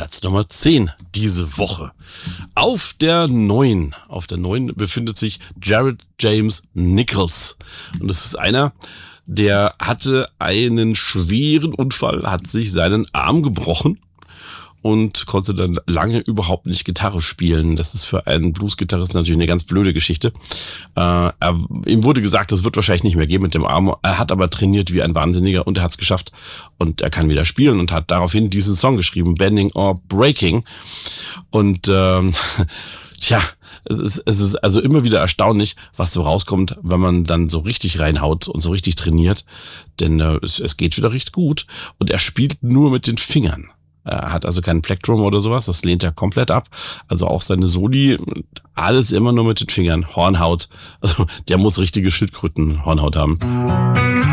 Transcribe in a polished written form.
Platz Nummer 10 diese Woche. Auf der 9 befindet sich Jared James Nichols. Und das ist einer, der hatte einen schweren Unfall, hat sich seinen Arm gebrochen und konnte dann lange überhaupt nicht Gitarre spielen. Das ist für einen Bluesgitarristen natürlich eine ganz blöde Geschichte. Ihm wurde gesagt, das wird wahrscheinlich nicht mehr gehen mit dem Arm. Er hat aber trainiert wie ein Wahnsinniger und er hat es geschafft. Und er kann wieder spielen und hat daraufhin diesen Song geschrieben, Bending or Breaking. Und es ist also immer wieder erstaunlich, was so rauskommt, wenn man dann so richtig reinhaut und so richtig trainiert. Denn es geht wieder recht gut. Und er spielt nur mit den Fingern. Er hat also keinen Plektrum oder sowas, das lehnt er komplett ab. Also auch seine Soli, alles immer nur mit den Fingern. Hornhaut, also der muss richtige Schildkrötenhornhaut haben.